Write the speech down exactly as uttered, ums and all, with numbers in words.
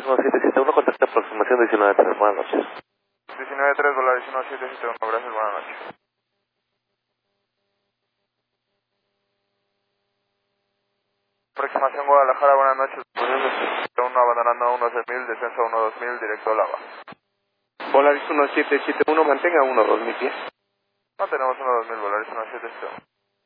Volaris uno siete siete uno, contacta aproximación diecinueve tres, buenas noches. diecinueve tres, Volaris uno siete siete uno, gracias, buenas noches. Aproximación Guadalajara, buenas noches. uno abandonando uno seis mil, descenso uno dos mil, directo a Lava. Volaris uno siete siete uno, mantenga uno dos mil pies. Mantenemos uno dos mil, Volaris uno siete siete uno.